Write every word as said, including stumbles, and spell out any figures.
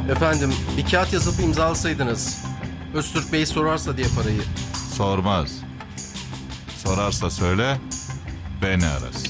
Efendim, bir kağıt yazıp imzalasaydınız. Öztürk Bey sorarsa diye parayı. Sormaz. Sorarsa söyle, beni arasın.